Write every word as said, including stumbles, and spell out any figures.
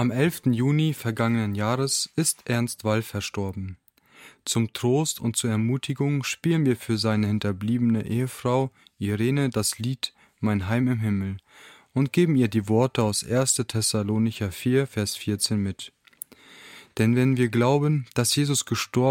Am elften Juni vergangenen Jahres ist Ernst Wall verstorben. Zum Trost und zur Ermutigung spielen wir für seine hinterbliebene Ehefrau Irene das Lied Mein Heim im Himmel und geben ihr die Worte aus erster Thessalonicher vier, Vers vierzehn mit. Denn wenn wir glauben, dass Jesus gestorben